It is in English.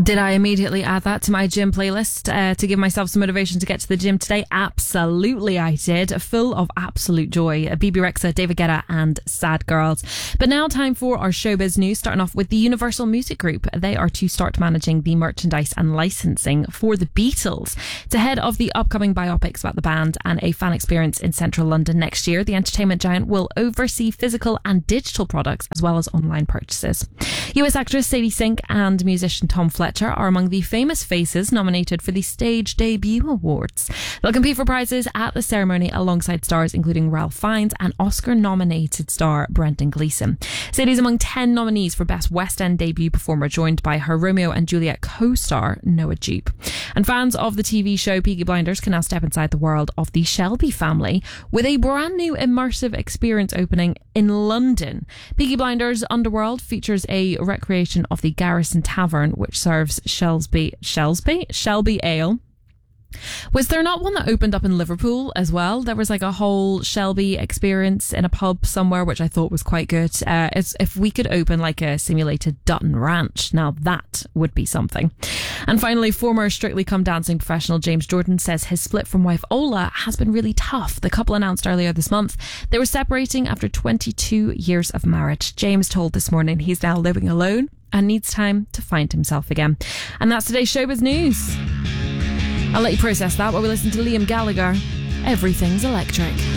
Did I immediately add that to my gym playlist to give myself some motivation to get to the gym today? Absolutely I did. Full of absolute joy. BB Rexa, David Guetta and Sad Girls. But now time for our showbiz news, starting off with the Universal Music Group. They are to start managing the merchandise and licensing for the Beatles. It's ahead of the upcoming biopics about the band and a fan experience in central London next year. The entertainment giant will oversee physical and digital products as well as online purchases. US actress Sadie Sink and musician Tom Fletcher are among the famous faces nominated for the Stage Debut Awards. They'll compete for prizes at the ceremony alongside stars including Ralph Fiennes and Oscar-nominated star Brendan Gleeson. Sadie's among 10 nominees for Best West End Debut Performer, joined by her Romeo and Juliet co-star Noah Jupe. And fans of the TV show Peaky Blinders can now step inside the world of the Shelby family with a brand new immersive experience opening in London. Peaky Blinders Underworld features a recreation of the Garrison Tavern, which serves Shelby Ale. Was there not one that opened up in Liverpool as well? There was like a whole Shelby experience in a pub somewhere, which I thought was quite good. If we could open like a simulated Dutton Ranch, now that would be something. And finally, former Strictly Come Dancing professional James Jordan says his split from wife Ola has been really tough. The couple announced earlier this month they were separating after 22 years of marriage. James told This Morning he's now living alone and needs time to find himself again. And that's today's showbiz news. I'll let you process that while we listen to Liam Gallagher. Everything's Electric.